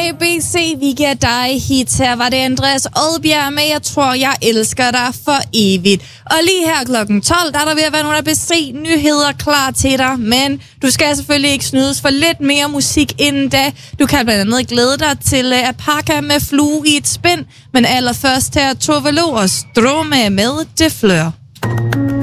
ABC, vi giver dig hit. Her var det Andreas Odbjerg med Jeg tror, jeg elsker dig for evigt. Og lige her klokken 12, der er der ved at være nogle ABC-nyheder klar til dig. Men du skal selvfølgelig ikke snydes for lidt mere musik inden da. Du kan blandt andet glæde dig til Apaka med Flue i et spind. Men allerførst her Tove Lo og Strome med Det Flør.